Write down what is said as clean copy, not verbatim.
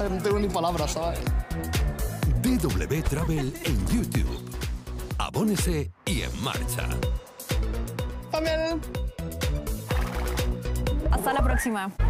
que no tengo ni palabras, ¿sabes? DW Travel en YouTube. Abónese y en marcha. También. Hasta la próxima.